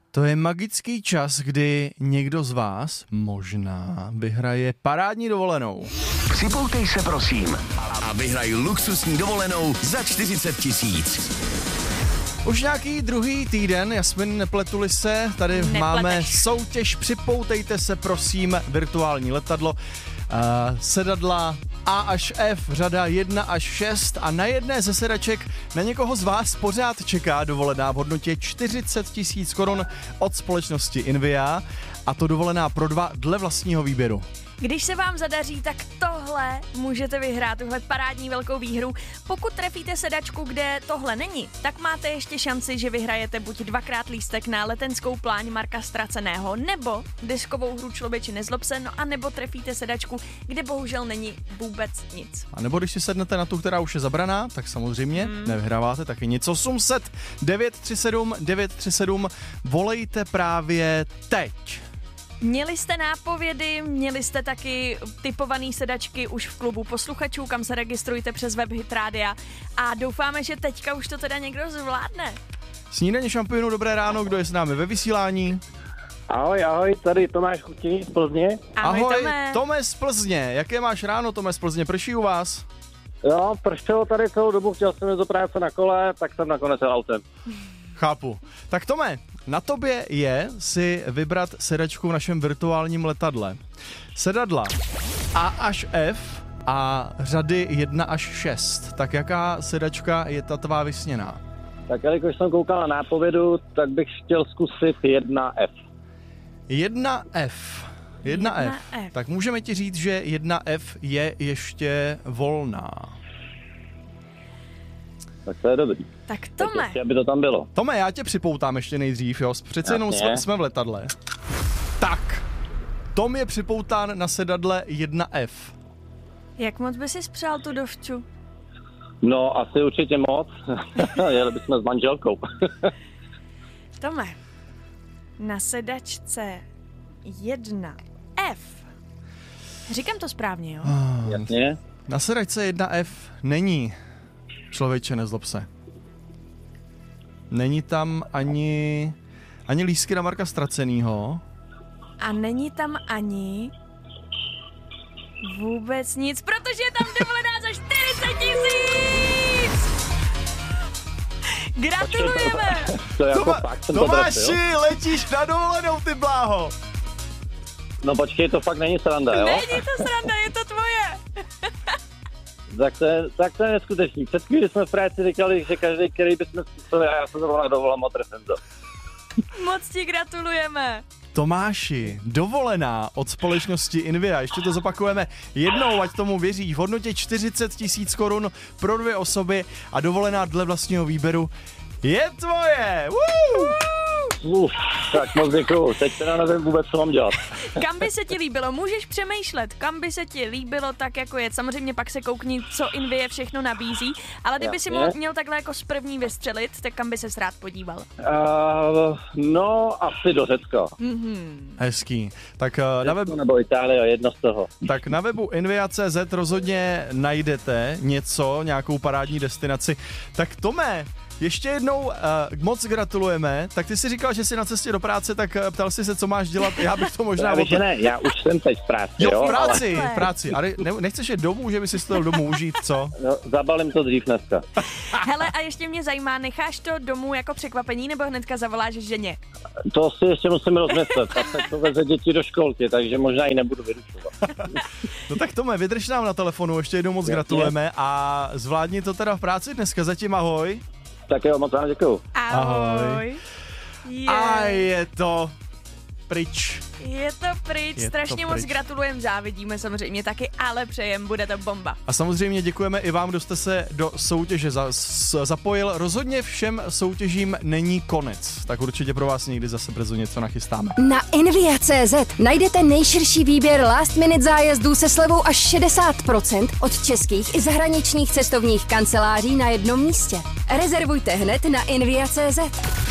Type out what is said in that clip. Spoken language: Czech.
To je magický čas, kdy někdo z vás možná vyhraje parádní dovolenou. Připoutej se prosím a vyhraj luxusní dovolenou za 40 000. Už nějaký druhý týden, Jasmin, nepletuli se, tady máme soutěž Připoutejte se prosím, virtuální letadlo, sedadla A až F, řada 1 až 6 a na jedné ze sedaček na někoho z vás pořád čeká dovolená v hodnotě 40 000 korun od společnosti Invia, a to dovolená pro 2 dle vlastního výběru. Když se vám zadaří, tak tohle můžete vyhrát, tuhle parádní velkou výhru. Pokud trefíte sedačku, kde tohle není, tak máte ještě šanci, že vyhrajete buď 2x lístek na letenskou pláň Marka Ztraceného, nebo deskovou hru Člověče nezlob se, no a nebo trefíte sedačku, kde bohužel není vůbec nic. A nebo když si sednete na tu, která už je zabraná, tak samozřejmě nevyhráváte taky nic. 800 937 937, volejte právě teď. Měli jste nápovědy, měli jste taky tipovaný sedačky už v klubu posluchačů, kam se registrujte přes web Hit Rádia, a doufáme, že teďka už to teda někdo zvládne. Snídaně šampionu, dobré ráno, kdo je s námi ve vysílání? Ahoj, tady Tomáš Chutění z Plzně. Ahoj, Tome z Plzně, jaké máš ráno, Tome z Plzně, prší u vás? Jo, pršelo tady celou dobu, chtěl jsem jít do práce na kole, tak jsem nakonec jel autem. Chápu. Tak Tome, na tobě je si vybrat sedačku v našem virtuálním letadle. Sedadla A až F a řady 1 až 6. Tak jaká sedačka je ta tvá vysněná? Tak jelikož jsem koukal na nápovědu, tak bych chtěl zkusit 1F. 1F. 1F. Tak můžeme ti říct, že 1F je ještě volná. Tak to je dobrý. Tak Tome. Tak aby to tam bylo. Tome, já tě připoutám ještě nejdřív, jo? Přece jenom jsme v letadle. Tak, Tom je připoután na sedadle 1F. Jak moc by si spřál tu dovču? No, asi určitě moc. Jeli bychom s manželkou. Tome, na sedačce 1F. Říkám to správně, jo? Jasně. Na sedačce 1F není Člověče nezlob se. Není tam ani lístky na Marka Ztracenýho. A není tam ani vůbec nic, protože je tam dovolená za 40 000! Gratulujeme! To je jako fakt jsem Tomáši, letíš na dovolenou, ty bláho! No počkej, to fakt není sranda, jo? Není to sranda, je to tvoje! Tak to je neskutečný. Před chvíli jsme v práci říkali, že každý, který bychom zkusili, a já se zrovna dovolám a trefím to. Moc ti gratulujeme. Tomáši, dovolená od společnosti Invia, ještě to zopakujeme jednou, ať tomu věří, v hodnotě 40 000 korun pro 2 osoby a dovolená dle vlastního výběru je tvoje! Tak moc děkuju, teď teda nevím vůbec, co mám dělat. Kam by se ti líbilo? Můžeš přemýšlet, kam by se ti líbilo tak, jako je. Samozřejmě pak se koukni, co Invie všechno nabízí, ale kdyby si měl takhle jako z první vystřelit, tak kam by ses rád podíval? No, asi do Řecka. Hezký. Tak na webu, nebo Itálie, jedno z toho. Tak na webu invia.cz rozhodně najdete nějakou parádní destinaci. Tak Tome, ještě jednou moc gratulujeme. Tak ty jsi říkal, že jsi na cestě do práce, tak ptal jsi se, co máš dělat. Já bych to možná... Já už jsem teď v práci, jo? V práci. Ale nechceš jít domů, že by si chtěl domů užít, co? No, zabalím to dřív dneska. Hele, a ještě mě zajímá, necháš to domů jako překvapení, nebo hnedka zavoláš ženě? To si ještě musím rozmyslet. A teď to veze děti do školky, takže možná ji nebudu vyrušovat. No tak Tome, vydrž nám na telefonu, ještě jednou moc gratulujeme a zvládni to teda v práci dneska. Zatím ahoj. Tak jo, moc vám děkuju. Ahoj. A je to pryč. Je to pryč, strašně moc gratulujeme, závidíme samozřejmě taky, ale přejem, bude to bomba. A samozřejmě děkujeme i vám, kdo jste se do soutěže zapojil. Rozhodně všem soutěžím není konec, tak určitě pro vás někdy zase brzo něco nachystáme. Na invia.cz najdete nejširší výběr last minute zájezdů se slevou až 60% od českých i zahraničních cestovních kanceláří na jednom místě. Rezervujte hned na invia.cz.